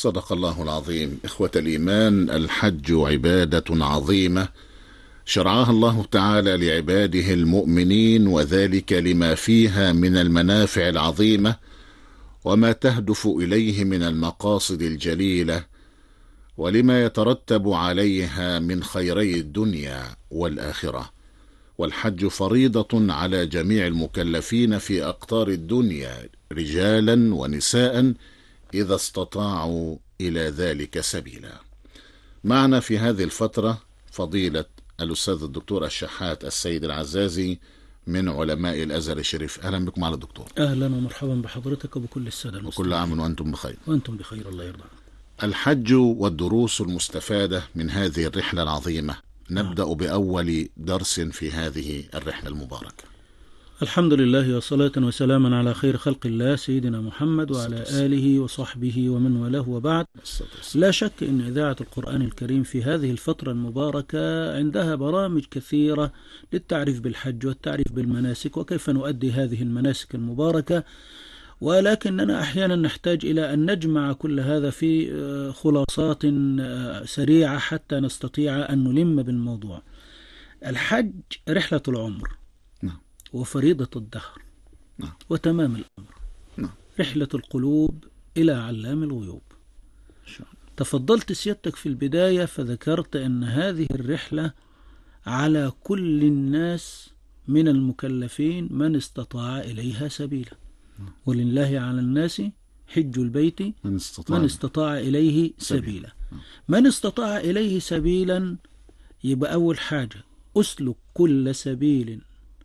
صدق الله العظيم. إخوة الإيمان، الحج عبادة عظيمة شرعها الله تعالى لعباده المؤمنين، وذلك لما فيها من المنافع العظيمة وما تهدف إليه من المقاصد الجليلة، ولما يترتب عليها من خيري الدنيا والآخرة. والحج فريضة على جميع المكلفين في أقطار الدنيا رجالا ونساء إذا استطاعوا إلى ذلك سبيلا. معنا في هذه الفترة فضيلة الأستاذ الدكتور الشحات السيد العزازي من علماء الأزهر الشريف. أهلا بكم على الدكتور. أهلا ومرحبا بحضرتك وبكل السادة المستمعين. وكل عام وأنتم بخير. وأنتم بخير، الله يرضى. الحج والدروس المستفادة من هذه الرحلة العظيمة. نبدأ بأول درس في هذه الرحلة المباركة. الحمد لله وصلاة وسلاما على خير خلق الله سيدنا محمد وعلى آله وصحبه ومن والاه، وبعد. لا شك أن إذاعة القرآن الكريم في هذه الفترة المباركة عندها برامج كثيرة للتعريف بالحج والتعريف بالمناسك وكيف نؤدي هذه المناسك المباركة، ولكننا أحيانا نحتاج إلى أن نجمع كل هذا في خلاصات سريعة حتى نستطيع أن نلم بالموضوع. الحج رحلة العمر وفريضة الدهر وتمام الأمر، رحلة القلوب إلى علام الغيوب. تفضلت سيادتك في البداية فذكرت أن هذه الرحلة على كل الناس من المكلفين من استطاع إليها سبيلا، ولله على الناس حج البيت من استطاع إليه سبيلا. من استطاع إليه سبيلا يبقى أول حاجة أسلك كل سبيل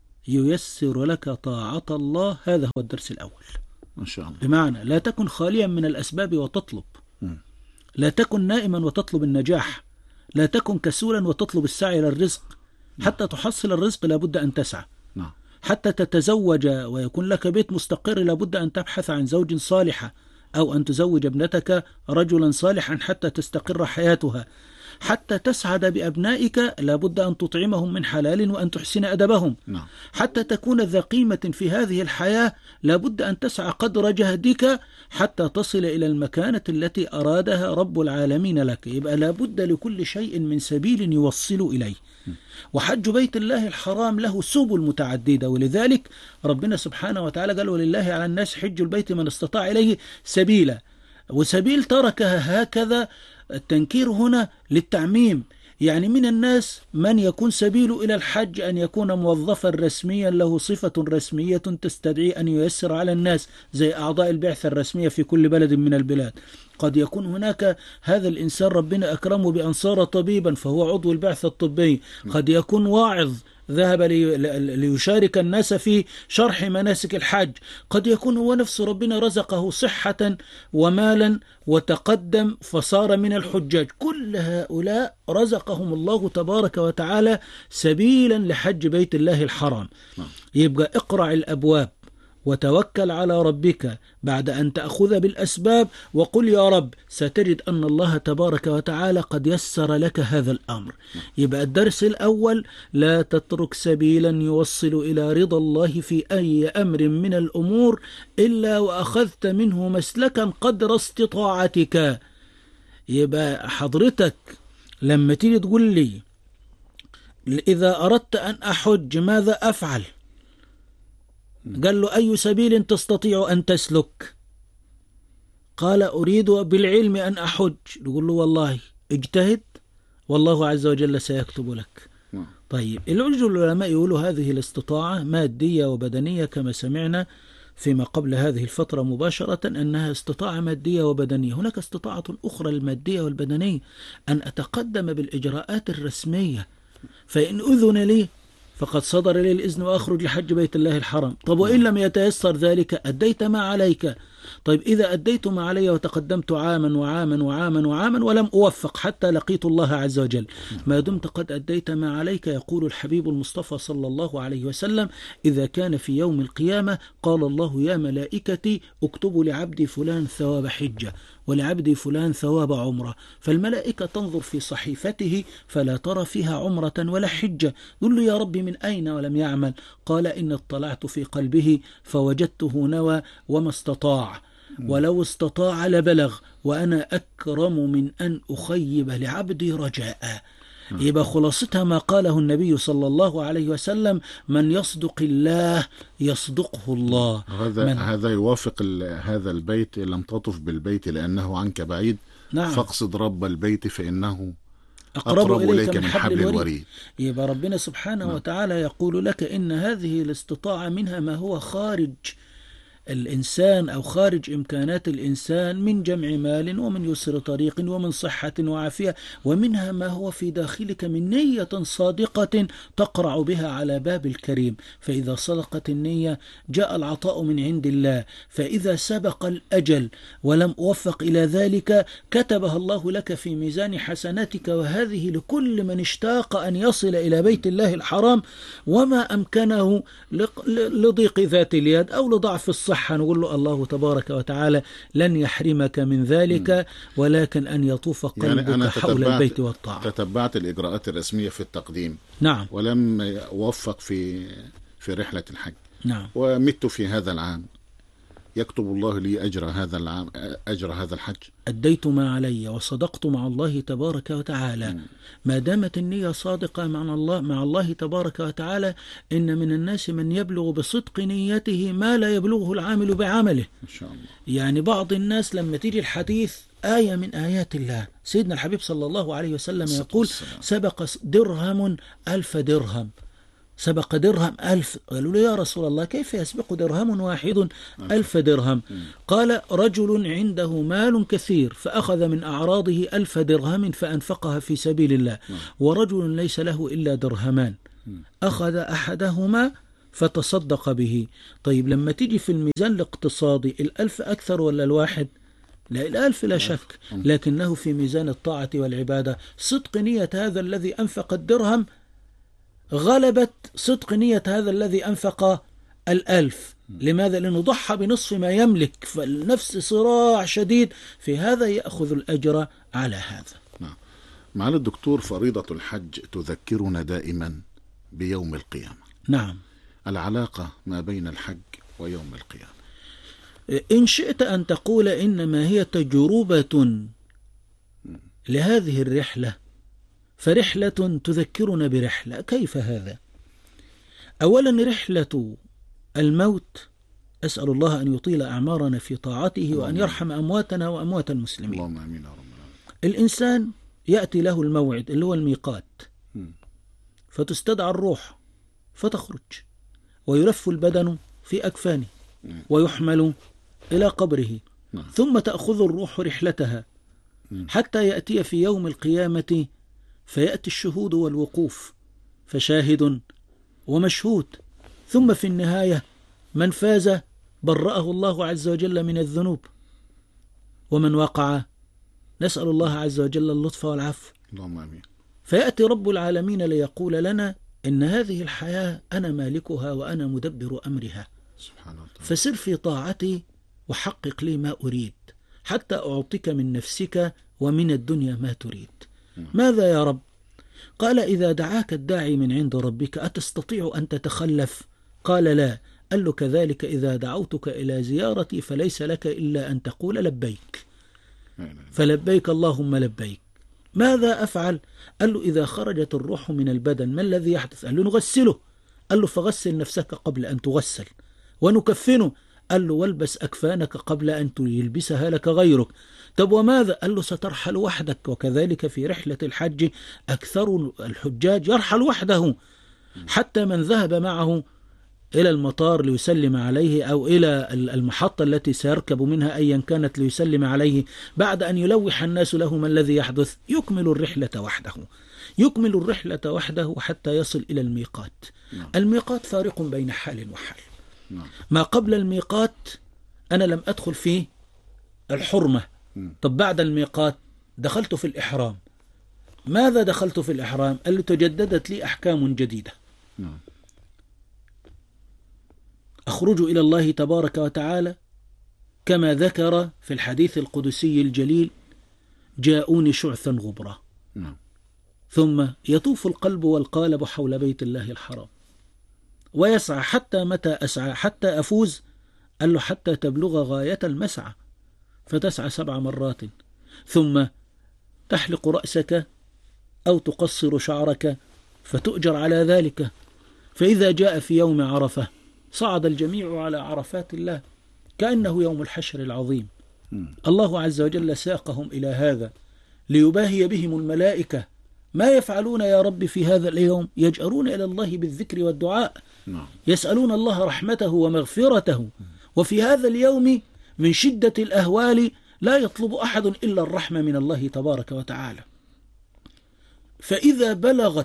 ييسر لك طاعة الله. هذا هو الدرس الأول إن شاء الله. بمعنى لا تكن خاليا من الأسباب وتطلب، لا تكن نائما وتطلب النجاح، لا تكن كسولا وتطلب السعي إلى الرزق. حتى تحصل الرزق لابد أن تسعى، حتى تتزوج ويكون لك بيت مستقر لابد أن تبحث عن زوج صالحة، أو أن تزوج ابنتك رجلا صالحا حتى تستقر حياتها. حتى تسعد بأبنائك لابد أن تطعمهم من حلال وأن تحسن أدبهم. حتى تكون ذا قيمة في هذه الحياة لابد أن تسعى قدر جهدك حتى تصل إلى المكانة التي أرادها رب العالمين لك. يبقى لابد لكل شيء من سبيل يوصل إليه. وحج بيت الله الحرام له سبل متعددة، ولذلك ربنا سبحانه وتعالى قال ولله على الناس حج البيت من استطاع إليه سبيلا. وسبيل تركها هكذا، التنكير هنا للتعميم، يعني من الناس من يكون سبيل إلى الحج أن يكون موظفا رسميا له صفة رسمية تستدعي أن ييسر على الناس زي أعضاء البعثة الرسمية في كل بلد من البلاد. قد يكون هناك هذا الإنسان ربنا أكرمه بأن صار طبيبا فهو عضو البعثة الطبية. قد يكون واعظ ذهب ليشارك الناس في شرح مناسك الحج. قد يكون هو نفسه ربنا رزقه صحة ومالا وتقدم فصار من الحجاج. كل هؤلاء رزقهم الله تبارك وتعالى سبيلا لحج بيت الله الحرام. يبقى اقرع الأبواب وتوكل على ربك بعد أن تأخذ بالأسباب، وقل يا رب ستجد أن الله تبارك وتعالى قد يسر لك هذا الأمر. يبقى الدرس الأول لا تترك سبيلا يوصل إلى رضا الله في أي أمر من الأمور إلا وأخذت منه مسلكا قدر استطاعتك. يبقى حضرتك لما تيجي تقول لي إذا أردت أن أحج ماذا أفعل؟ قال له أي سبيل تستطيع أن تسلك؟ قال أريد بالعلم أن أحج. يقول له والله اجتهد والله عز وجل سيكتب لك. طيب العلماء يقولوا هذه الاستطاعة مادية وبدنية كما سمعنا فيما قبل هذه الفترة مباشرة أنها استطاعة مادية وبدنية. هناك استطاعة أخرى المادية والبدنية أن أتقدم بالإجراءات الرسمية، فإن أذن لي فقد صدر لي الإذن وأخرج لحج بيت الله الحرام. طب وإن لم يتيسر ذلك أديت ما عليك. طيب إذا أديت ما علي وتقدمت عاما وعاما وعاما وعاما ولم أوفق حتى لقيت الله عز وجل، ما دمت قد أديت ما عليك يقول الحبيب المصطفى صلى الله عليه وسلم إذا كان في يوم القيامة قال الله يا ملائكتي اكتبوا لعبدي فلان ثواب حجة ولعبدي فلان ثواب عمرة. فالملائكة تنظر في صحيفته فلا ترى فيها عمرة ولا حجة. يقول له يا رب من أين ولم يعمل؟ قال إن اطلعت في قلبه فوجدته نوى وما استطاع. ولو استطاع لبلغ، وأنا أكرم من أن أخيب لعبدي رجاء. يبقى خلاصتها ما قاله النبي صلى الله عليه وسلم: من يصدق الله يصدقه الله. هذا يوافق هذا البيت: لم تطف بالبيت لأنه عنك بعيد، نعم. فاقصد رب البيت فإنه أقرب إليك من حبل الوريد. يبقى ربنا سبحانه وتعالى يقول لك إن هذه الاستطاعة منها ما هو خارج الإنسان أو خارج إمكانات الإنسان من جمع مال ومن يسر طريق ومن صحة وعافية، ومنها ما هو في داخلك من نية صادقة تقرع بها على باب الكريم. فإذا صدقت النية جاء العطاء من عند الله، فإذا سبق الأجل ولم أوفق إلى ذلك كتبها الله لك في ميزان حسناتك. وهذه لكل من اشتاق أن يصل إلى بيت الله الحرام وما أمكنه لضيق ذات اليد أو لضعف الصحة، نقول له الله تبارك وتعالى لن يحرمك من ذلك، ولكن أن يطوف قلبك يعني حول البيت والطاعة. تتبعت الإجراءات الرسمية في التقديم، نعم، ولم أوفق في رحلة الحج، نعم، ومت في هذا العام، يكتب الله لي أجر هذا العام، أجر هذا الحج. أديت ما علي وصدقت مع الله تبارك وتعالى. ما دامت النية صادقة مع الله تبارك وتعالى، إن من الناس من يبلغ بصدق نيته ما لا يبلغه العامل بعمله. إن شاء الله. يعني بعض الناس لما تيجي الحديث آية من آيات الله، سيدنا الحبيب صلى الله عليه وسلم يقول: سبق درهم 1000 درهم، سبق درهم 1000. قالوا له: يا رسول الله كيف يسبق درهم واحد 1000 درهم؟ قال: رجل عنده مال كثير فأخذ من أعراضه 1000 درهم فأنفقها في سبيل الله، ورجل ليس له إلا درهمان أخذ أحدهما فتصدق به. طيب لما تيجي في الميزان الاقتصادي 1000 أكثر ولا الواحد؟ لا، 1000 لا شك، لكنه في ميزان الطاعة والعبادة صدق نية هذا الذي أنفق الدرهم غلبت صدق نية هذا الذي أنفق 1000. لماذا؟ لأنه ضحى بنصف ما يملك، فالنفس صراع شديد في هذا، يأخذ الأجر على هذا. نعم. معالي الدكتور، فريضة الحج تذكرنا دائما بيوم القيامة. نعم. العلاقة ما بين الحج ويوم القيامة. إن شئت أن تقول إنما هي تجربة لهذه الرحلة، فرحلة تذكرنا برحلة. كيف هذا؟ أولا رحلة الموت، أسأل الله أن يطيل أعمارنا في طاعته وأن يرحم أمواتنا وأموات المسلمين. اللهم آمين يا رب العالمين. الإنسان يأتي له الموعد اللي هو الميقات، فتستدعى الروح فتخرج، ويلف البدن في أكفانه ويحمل إلى قبره، ثم تأخذ الروح رحلتها حتى يأتي في يوم القيامة، فيأتي الشهود والوقوف، فشاهد ومشهود، ثم في النهاية من فاز برأه الله عز وجل من الذنوب، ومن وقع نسأل الله عز وجل اللطف والعفو. اللهم آمين. فيأتي رب العالمين ليقول لنا: إن هذه الحياة أنا مالكها وأنا مدبر أمرها، سبحان الله، فسر في طاعتي وحقق لي ما أريد حتى أعطيك من نفسك ومن الدنيا ما تريد. ماذا يا رب؟ قال: إذا دعاك الداعي من عند ربك أتستطيع أن تتخلف؟ قال: لا. قال له: كذلك إذا دعوتك إلى زيارتي فليس لك إلا أن تقول لبيك، فلبيك اللهم لبيك. ماذا أفعل؟ قال له: إذا خرجت الروح من البدن ما الذي يحدث؟ قال له: نغسله. قال له: فغسل نفسك قبل أن تغسل. ونكفنه. قال له: والبس أكفانك قبل أن يلبسها لك غيرك. طب وماذا؟ قال له: سترحل وحدك. وكذلك في رحلة الحج أكثر الحجاج يرحل وحده، حتى من ذهب معه إلى المطار ليسلم عليه أو إلى المحطة التي سيركب منها أيا كانت ليسلم عليه، بعد أن يلوح الناس له ما الذي يحدث، يكمل الرحلة وحده، يكمل الرحلة وحده حتى يصل إلى الميقات. الميقات فارق بين حال وحال. ما قبل الميقات أنا لم أدخل فيه الحرمة. طب بعد الميقات دخلت في الإحرام. ماذا دخلت في الإحرام؟ قال له: تجددت لي أحكام جديدة، أخرج إلى الله تبارك وتعالى كما ذكر في الحديث القدسي الجليل: جاءوني شعثا غبرا. ثم يطوف القلب والقالب حول بيت الله الحرام ويسعى. حتى متى أسعى؟ حتى أفوز؟ قال له: حتى تبلغ غاية المسعى. فتسعى 7 مرات، ثم تحلق رأسك أو تقصر شعرك فتؤجر على ذلك. فإذا جاء في يوم عرفة صعد الجميع على عرفات الله كأنه يوم الحشر العظيم. الله عز وجل ساقهم إلى هذا ليباهي بهم الملائكة. ما يفعلون يا رب في هذا اليوم؟ يجأرون إلى الله بالذكر والدعاء، يسألون الله رحمته ومغفرته. وفي هذا اليوم من شدة الأهوال لا يطلب أحد إلا الرحمة من الله تبارك وتعالى. فإذا بلغت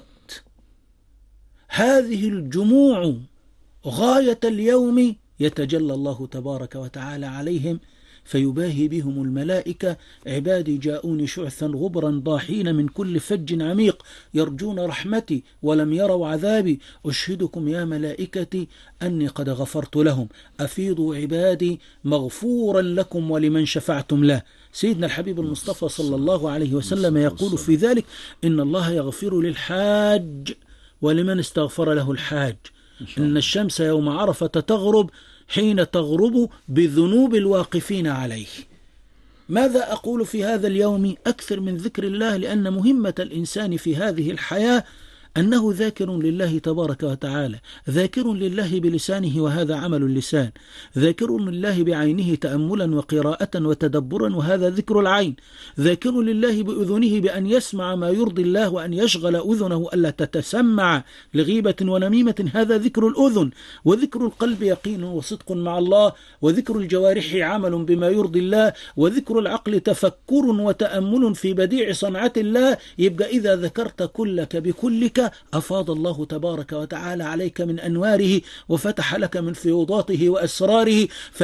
هذه الجموع غاية اليوم يتجلى الله تبارك وتعالى عليهم فيباهي بهم الملائكة: عبادي جاءوني شعثا غبرا ضاحين من كل فج عميق يرجون رحمتي ولم يروا عذابي، أشهدكم يا ملائكتي أني قد غفرت لهم، أفيضوا عبادي مغفورا لكم ولمن شفعتم له. سيدنا الحبيب المصطفى صلى الله عليه وسلم يقول في ذلك: إن الله يغفر للحاج ولمن استغفر له الحاج، إن الشمس يوم عرفة تغرب حين تغرب بذنوب الواقفين عليه. ماذا أقول في هذا اليوم؟ أكثر من ذكر الله، لأن مهمة الإنسان في هذه الحياة أنه ذاكر لله تبارك وتعالى، ذاكر لله بلسانه وهذا عمل اللسان، ذاكر لله بعينه تأملا وقراءة وتدبرا وهذا ذكر العين، ذاكر لله بأذنه بأن يسمع ما يرضي الله وأن يشغل أذنه ألا تتسمع لغيبة ونميمة، هذا ذكر الأذن. وذكر القلب يقين وصدق مع الله، وذكر الجوارح عمل بما يرضي الله، وذكر العقل تفكر وتأمل في بديع صنعة الله. يبقى إذا ذكرت كلك بكلك أفاض الله تبارك وتعالى عليك من أنواره وفتح لك من فيوضاته وأسراره.